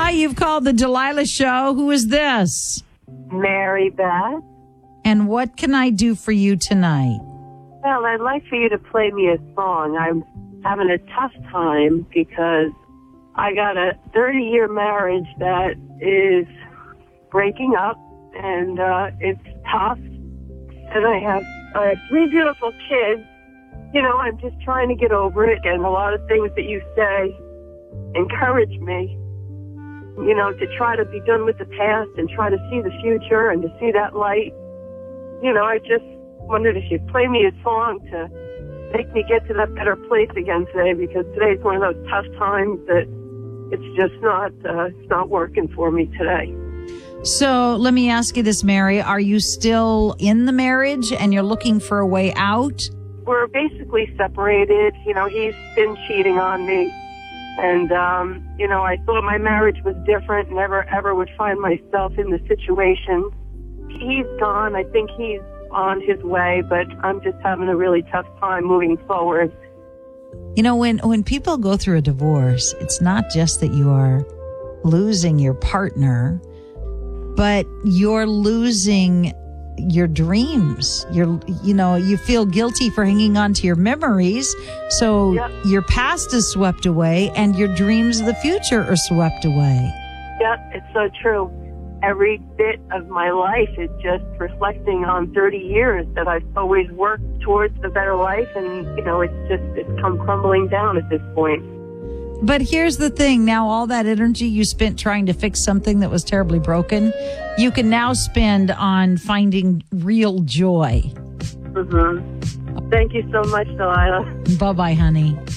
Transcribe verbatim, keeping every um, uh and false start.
Hi, you've called the Delilah Show. Who is this? Mary Beth. And what can I do for you tonight? Well, I'd like for you to play me a song. I'm having a tough time because I got a thirty-year marriage that is breaking up, and uh, it's tough. And I have uh, three beautiful kids. You know, I'm just trying to get over it, and a lot of things that you say encourage me, you know, to try to be done with the past and try to see the future and to see that light. You know, I just wondered if you'd play me a song to make me get to that better place again today, because today's one of those tough times that it's just not, uh, it's not working for me today. So let me ask you this, Mary. Are you still in the marriage and you're looking for a way out? We're basically separated. You know, he's been cheating on me. And, um, you know, I thought my marriage was different, never ever would find myself in the situation. He's gone. I think he's on his way, but I'm just having a really tough time moving forward. You know, when, when people go through a divorce, it's not just that you are losing your partner, but you're losing your dreams. You're, you know, you feel guilty for hanging on to your memories. So yep. Your past is swept away and your dreams of the future are swept away. Yep, it's so true. Every bit of my life is just reflecting on thirty years that I've always worked towards the better life. And, you know, it's just, it's come crumbling down at this point. But here's the thing. Now, all that energy you spent trying to fix something that was terribly broken, you can now spend on finding real joy. Mm-hmm. Thank you so much, Delilah. Bye-bye, honey.